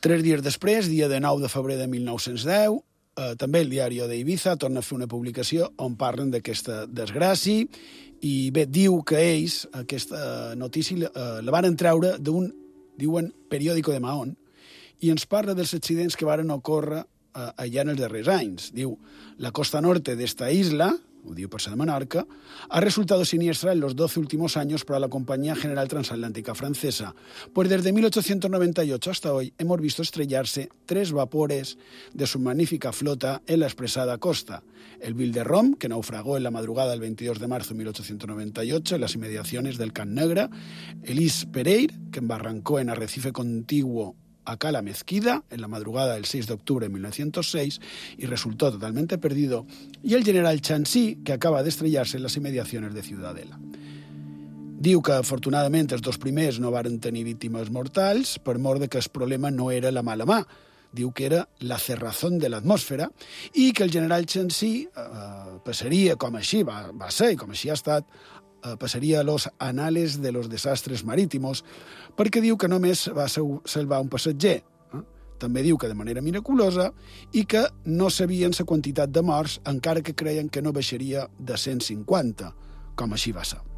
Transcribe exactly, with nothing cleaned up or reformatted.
Tres dies després, dia de nou de febrer de mil nou-cents deu, eh, també el diari d'Eivissa torna a fer una publicació on parlen d'aquesta desgràcia i bé, diu que ells aquesta notícia eh, la van treure d'un, diuen, periòdico de Mahón i ens parla dels accidents que varen ocórrer eh, allà en els darrers anys. Diu, la costa norte d'esta isla, ho diu per ser de Menorca, ha resultado siniestra en los doce últimos años para la Compañía General Transatlántica Francesa, pues desde mil ochocientos noventa y ocho hasta hoy hemos visto estrellarse tres vapores de su magnífica flota en la expresada costa. El Ville de Rom, que naufragó en la madrugada del veintidós de marzo de mil ochocientos noventa y ocho en las inmediaciones del Can Negre, el Is Pereire, que embarrancó en arrecife contiguo a Cala Mezquida en la madrugada del seis de octubre de mil novecientos seis y resultó totalmente perdido, y el general Chancy, que acaba de estrellarse en las inmediaciones de Ciudadela. Diu que, afortunadament, els dos primers no varen tenir víctimes mortals per mor de que el problema no era la mala mà. Diu que era la cerrazón de l'atmosfera i que el general Chancy eh, passaria, com així va, va ser i com així ha estat, passaria a los anales de los desastres marítimos, perquè diu que només va salvar un passatger. Eh? També diu que de manera miraculosa i que no sabien la quantitat de morts, encara que creien que no baixaria de cent cinquanta, com així va ser.